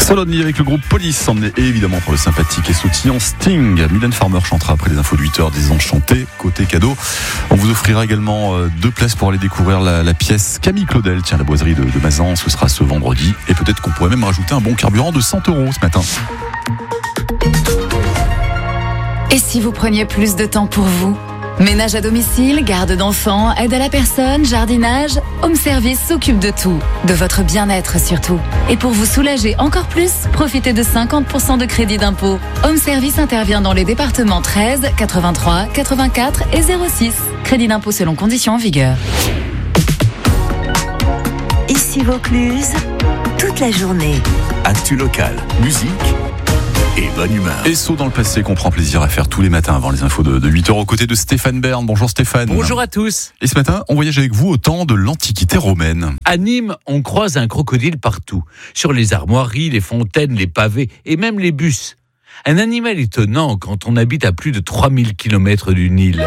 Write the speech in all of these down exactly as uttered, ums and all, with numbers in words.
Solonly avec le groupe Police, emmené évidemment pour le sympathique et sautillant Sting. Mylène Farmer chantera après les infos de huit heures des Enchantés. Côté cadeau, on vous offrira également deux places pour aller découvrir la, la pièce Camille Claudel, tiens, la boiserie de, de Mazan. Ce sera ce vendredi. Et peut-être qu'on pourrait même rajouter un bon carburant de cent euros ce matin. Et si vous preniez plus de temps pour vous ? Ménage à domicile, garde d'enfants, aide à la personne, jardinage, Home Service s'occupe de tout, de votre bien-être surtout. Et pour vous soulager encore plus, profitez de cinquante pour cent de crédit d'impôt. Home Service intervient dans les départements treize, quatre-vingt-trois, quatre-vingt-quatre et zéro six. Crédit d'impôt selon conditions en vigueur. Ici Vaucluse, toute la journée. Actu locale, musique et bonne humeur. Et saut dans le passé qu'on prend plaisir à faire tous les matins avant les infos de, de huit heures aux côtés de Stéphane Bern. Bonjour Stéphane. Bonjour à tous. Et ce matin, on voyage avec vous au temps de l'Antiquité romaine. À Nîmes, on croise un crocodile partout. Sur les armoiries, les fontaines, les pavés et même les bus. Un animal étonnant quand on habite à plus de trois mille kilomètres du Nil.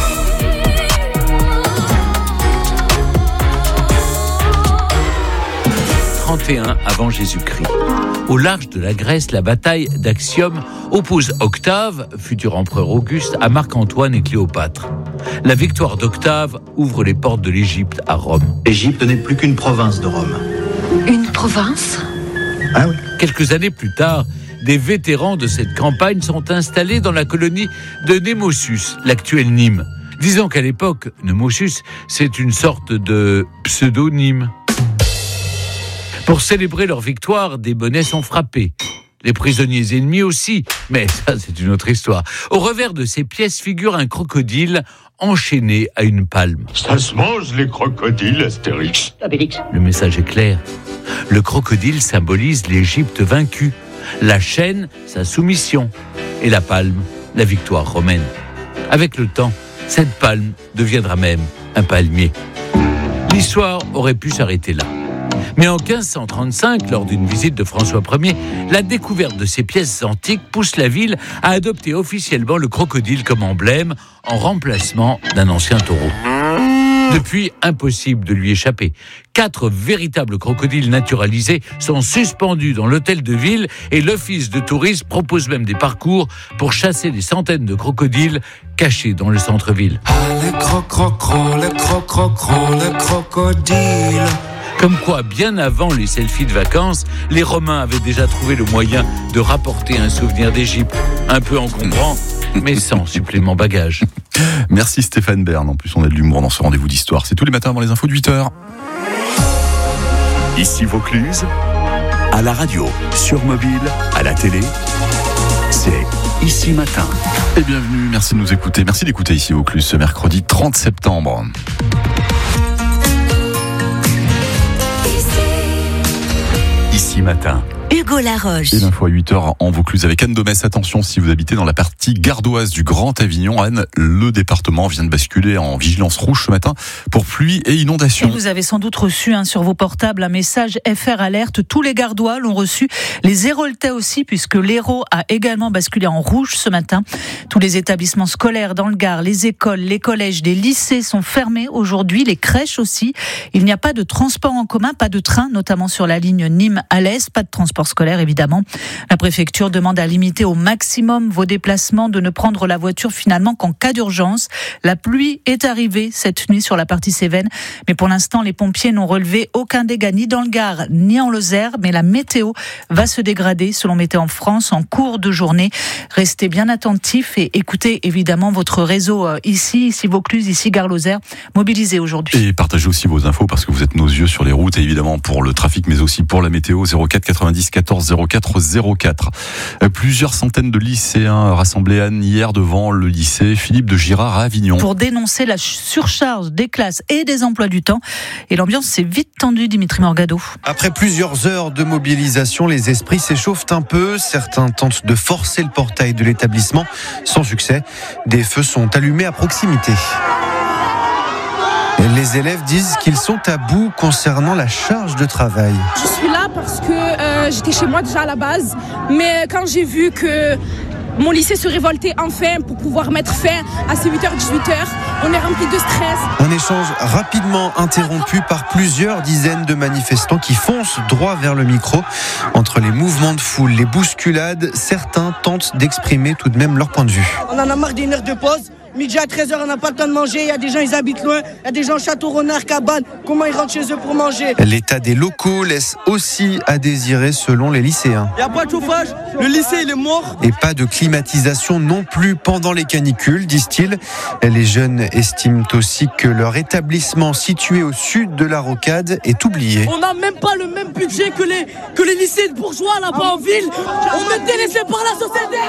trente et un avant Jésus-Christ. Au large de la Grèce, la bataille d'Actium oppose Octave, futur empereur Auguste, à Marc-Antoine et Cléopâtre. La victoire d'Octave ouvre les portes de l'Égypte à Rome. L'Égypte n'est plus qu'une province de Rome. Une province ? Ah oui. Quelques années plus tard, des vétérans de cette campagne sont installés dans la colonie de Némosus, l'actuelle Nîmes. Disons qu'à l'époque, Némosus, c'est une sorte de pseudonyme. Pour célébrer leur victoire, des bonnets sont frappés. Les prisonniers ennemis aussi, mais ça c'est une autre histoire. Au revers de ces pièces figure un crocodile enchaîné à une palme. Ça se mange les crocodiles, Astérix. Obélix. Le message est clair. Le crocodile symbolise l'Égypte vaincue, la chaîne, sa soumission, et la palme, la victoire romaine. Avec le temps, cette palme deviendra même un palmier. L'histoire aurait pu s'arrêter là. Mais en quinze cent trente-cinq, lors d'une visite de François Ier, la découverte de ces pièces antiques pousse la ville à adopter officiellement le crocodile comme emblème en remplacement d'un ancien taureau. Depuis, impossible de lui échapper. Quatre véritables crocodiles naturalisés sont suspendus dans l'hôtel de ville et l'office de tourisme propose même des parcours pour chasser les centaines de crocodiles cachés dans le centre-ville. Ah, les crocrocros, les crocrocros, les crocodiles. Comme quoi, bien avant les selfies de vacances, les Romains avaient déjà trouvé le moyen de rapporter un souvenir d'Égypte. Un peu encombrant, mais sans supplément bagage. Merci Stéphane Bern. En plus, on a de l'humour dans ce rendez-vous d'histoire. C'est tous les matins avant les infos de huit heures. Ici Vaucluse, à la radio, sur mobile, à la télé, c'est Ici Matin. Et bienvenue, merci de nous écouter. Merci d'écouter Ici Vaucluse ce mercredi trente septembre. Ici Matin. Hugo Laroche. Et l'info à huit heures en Vaucluse avec Anne Domès. Attention, si vous habitez dans la partie gardoise du Grand Avignon, Anne, le département vient de basculer en vigilance rouge ce matin pour pluie et inondation. Et vous avez sans doute reçu hein, sur vos portables un message F R Alerte. Tous les gardois l'ont reçu, les Héroltais aussi, puisque l'Hérault a également basculé en rouge ce matin. Tous les établissements scolaires dans le Gard, les écoles, les collèges, les lycées sont fermés aujourd'hui, les crèches aussi. Il n'y a pas de transport en commun, pas de train, notamment sur la ligne Nîmes-Alès, pas de transport scolaire évidemment. La préfecture demande à limiter au maximum vos déplacements, de ne prendre la voiture finalement qu'en cas d'urgence. La pluie est arrivée cette nuit sur la partie Cévennes, mais pour l'instant les pompiers n'ont relevé aucun dégât ni dans le Gard ni en Lozère, mais la météo va se dégrader selon Météo France en cours de journée. Restez bien attentifs et écoutez évidemment votre réseau ici, ici Vaucluse, ici Gare-Lozère, mobilisé aujourd'hui. Et partagez aussi vos infos parce que vous êtes nos yeux sur les routes et évidemment pour le trafic mais aussi pour la météo. Zéro quatre quatre-vingt-dix quatorze zéro quatre zéro quatre. Plusieurs centaines de lycéens rassemblés Anne hier devant le lycée Philippe de Girard à Avignon. Pour dénoncer la surcharge des classes et des emplois du temps. Et l'ambiance s'est vite tendue, Dimitri Morgado. Après plusieurs heures de mobilisation, les esprits s'échauffent un peu. Certains tentent de forcer le portail de l'établissement sans succès. Des feux sont allumés à proximité. Les élèves disent qu'ils sont à bout concernant la charge de travail. Je suis là parce que euh, j'étais chez moi déjà à la base, mais quand j'ai vu que mon lycée se révolter enfin pour pouvoir mettre fin à ces huit heures dix-huit heures. On est rempli de stress. Un échange rapidement interrompu par plusieurs dizaines de manifestants qui foncent droit vers le micro. Entre les mouvements de foule, les bousculades, certains tentent d'exprimer tout de même leur point de vue. On en a marre d'une heure de pause. Midi à treize heures, on n'a pas le temps de manger. Il y a des gens, ils habitent loin. Il y a des gens Château-Renard, Cabane. Comment ils rentrent chez eux pour manger? L'état des locaux laisse aussi à désirer selon les lycéens. Il n'y a pas de chauffage. Le lycée, il est mort. Et pas de climatisation non plus pendant les canicules, disent-ils. Les jeunes estiment aussi que leur établissement situé au sud de la Rocade est oublié. On n'a même pas le même budget que les, que les lycées de bourgeois là-bas en ville. On est délaissés par la société.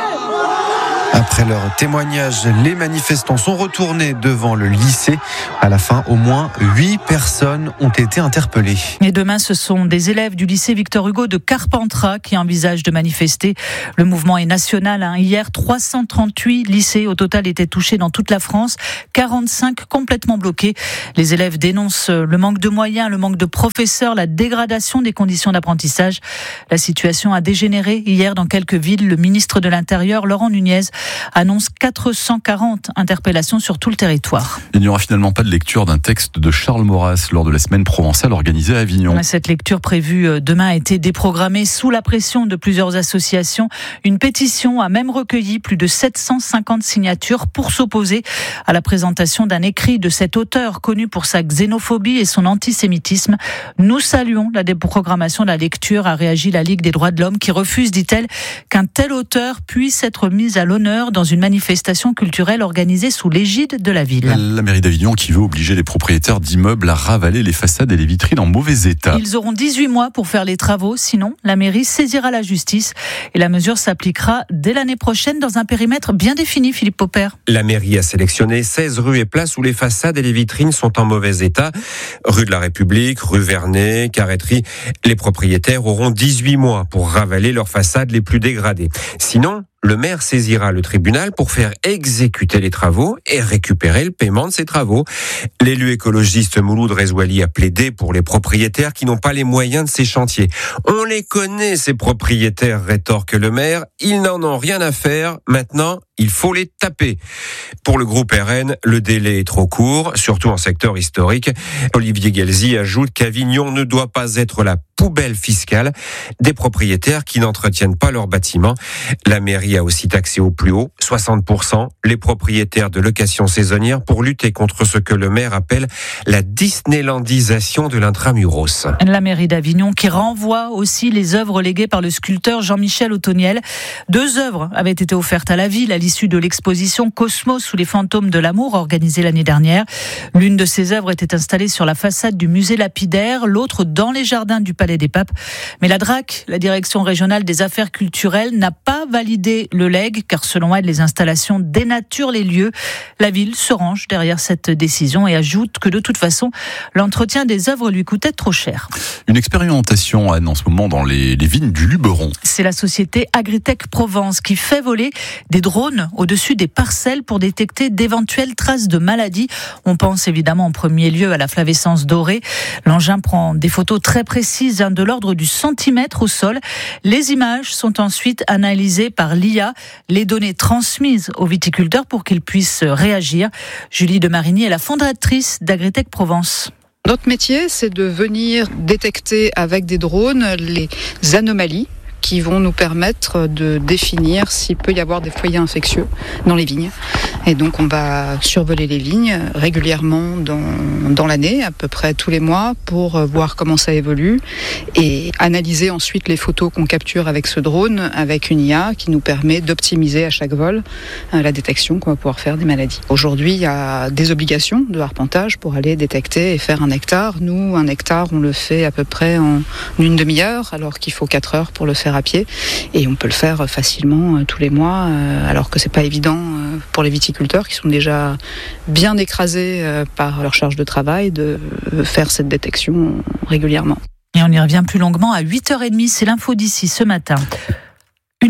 Après leur témoignage, les manifestants sont retournés devant le lycée. À la fin, au moins huit personnes ont été interpellées. Et demain, ce sont des élèves du lycée Victor Hugo de Carpentras qui envisagent de manifester. Le mouvement est national. Hein. Hier, trois cent trente-huit lycées au total étaient touchés dans toute la France, quarante-cinq complètement bloqués. Les élèves dénoncent le manque de moyens, le manque de professeurs, la dégradation des conditions d'apprentissage. La situation a dégénéré hier dans quelques villes. Le ministre de l'Intérieur, Laurent Nunez, annonce quatre cent quarante interpellations sur tout le territoire. Il n'y aura finalement pas de lecture d'un texte de Charles Maurras lors de la semaine provençale organisée à Avignon. Cette lecture prévue demain a été déprogrammée sous la pression de plusieurs associations. Une pétition a même recueilli plus de sept cent cinquante signatures pour s'opposer à la présentation d'un écrit de cet auteur connu pour sa xénophobie et son antisémitisme. Nous saluons la déprogrammation de la lecture, a réagi la Ligue des droits de l'homme qui refuse, dit-elle, qu'un tel auteur puisse être mis à l'honneur dans une manifestation culturelle organisée sous l'égide de la ville. La mairie d'Avignon qui veut obliger les propriétaires d'immeubles à ravaler les façades et les vitrines en mauvais état. Ils auront dix-huit mois pour faire les travaux, sinon la mairie saisira la justice et la mesure s'appliquera dès l'année prochaine dans un périmètre bien défini, Philippe Popper. La mairie a sélectionné seize rues et places où les façades et les vitrines sont en mauvais état. Rue de la République, rue Vernet, Carrêterie. Les propriétaires auront dix-huit mois pour ravaler leurs façades les plus dégradées. Sinon, le maire saisira le tribunal pour faire exécuter les travaux et récupérer le paiement de ces travaux. L'élu écologiste Mouloud Rezouali a plaidé pour les propriétaires qui n'ont pas les moyens de ces chantiers. On les connaît, ces propriétaires, rétorque le maire. Ils n'en ont rien à faire. Maintenant, il faut les taper. Pour le groupe R N, le délai est trop court, surtout en secteur historique. Olivier Guelzy ajoute qu'Avignon ne doit pas être la poubelle fiscale des propriétaires qui n'entretiennent pas leurs bâtiments. La mairie a aussi taxé au plus haut, soixante pour cent, les propriétaires de location saisonnière pour lutter contre ce que le maire appelle la Disneylandisation de l'intramuros. La mairie d'Avignon qui renvoie aussi les œuvres léguées par le sculpteur Jean-Michel Autoniel. Deux œuvres avaient été offertes à la ville à l'issue de l'exposition Cosmos sous les fantômes de l'amour organisée l'année dernière. L'une de ces œuvres était installée sur la façade du musée lapidaire, l'autre dans les jardins du Palais des Papes. Mais la D R A C, la Direction régionale des affaires culturelles, n'a pas validé le legs car selon elle, les installations dénaturent les lieux. La ville se range derrière cette décision et ajoute que de toute façon, l'entretien des œuvres lui coûtait trop cher. Une expérimentation en ce moment dans les, les vignes du Luberon. C'est la société Agritech Provence qui fait voler des drones au-dessus des parcelles pour détecter d'éventuelles traces de maladies. On pense évidemment en premier lieu à la flavescence dorée. L'engin prend des photos très précises de l'ordre du centimètre au sol. Les images sont ensuite analysées par l'I A, les données transmises aux viticulteurs pour qu'ils puissent réagir. Julie de Marigny est la fondatrice d'Agritech Provence. Notre métier, c'est de venir détecter avec des drones les anomalies qui vont nous permettre de définir s'il peut y avoir des foyers infectieux dans les vignes. Et donc on va survoler les vignes régulièrement dans, dans l'année, à peu près tous les mois, pour voir comment ça évolue et analyser ensuite les photos qu'on capture avec ce drone, avec une I A qui nous permet d'optimiser à chaque vol la détection qu'on va pouvoir faire des maladies. Aujourd'hui, il y a des obligations de arpentage pour aller détecter et faire un hectare. Nous, un hectare, on le fait à peu près en une demi-heure, alors qu'il faut quatre heures pour le faire à pied, et on peut le faire facilement euh, tous les mois, euh, alors que c'est pas évident euh, pour les viticulteurs qui sont déjà bien écrasés euh, par leur charge de travail de euh, faire cette détection régulièrement. Et on y revient plus longuement à huit heures trente, c'est l'info d'ici ce matin. Une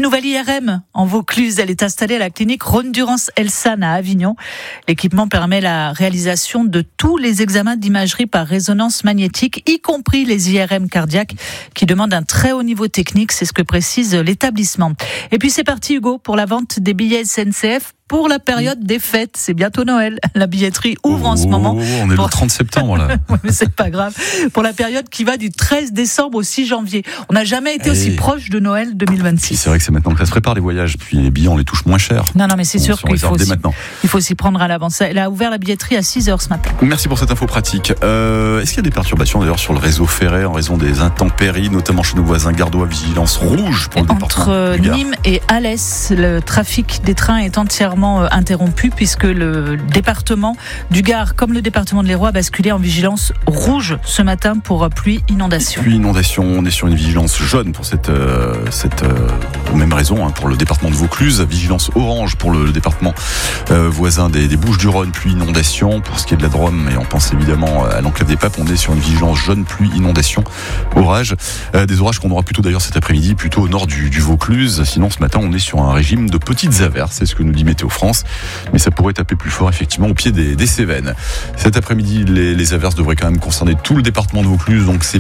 nouvelle I R M en Vaucluse. Elle est installée à la clinique Rhône-Durance Elsan à Avignon. L'équipement permet la réalisation de tous les examens d'imagerie par résonance magnétique, y compris les I R M cardiaques, qui demandent un très haut niveau technique. C'est ce que précise l'établissement. Et puis c'est parti, Hugo, pour la vente des billets S N C F. Pour la période des fêtes, c'est bientôt Noël. La billetterie ouvre oh, en ce moment. Oh, on est pour... le trente septembre là. Oui, mais c'est pas grave. Pour la période qui va du treize décembre au six janvier. On n'a jamais été Et... aussi proche de Noël deux mille vingt-six. C'est vrai que c'est maintenant que ça se prépare les voyages, puis les billets on les touche moins cher. Non, non, mais c'est on sûr qu'il faut aussi, maintenant. il faut s'y prendre à l'avance. Elle a ouvert la billetterie à six heures ce matin. Merci pour cette info pratique. Euh, est-ce qu'il y a des perturbations d'ailleurs sur le réseau ferré en raison des intempéries, notamment chez nos voisins gardois, vigilance rouge pour le département Entre du Gard. Nîmes et Alès, le trafic des trains est entièrement interrompu puisque le département du Gard, comme le département de l'Hérault, a basculé en vigilance rouge ce matin pour pluie inondation. Pluie inondation, on est sur une vigilance jaune pour cette, euh, cette euh, même raison hein, pour le département de Vaucluse, vigilance orange pour le, le département euh, voisin des, des Bouches-du-Rhône, pluie inondation. Pour ce qui est de la Drôme, et on pense évidemment à l'enclave des Papes, on est sur une vigilance jaune, pluie inondation, orage. Euh, des orages qu'on aura plutôt d'ailleurs cet après-midi, plutôt au nord du, du Vaucluse. Sinon ce matin on est sur un régime de petites averses, c'est ce que nous dit Météo France. Mais ça pourrait taper plus fort effectivement au pied des, des Cévennes. Cet après-midi, les, les averses devraient quand même concerner tout le département de Vaucluse, donc c'est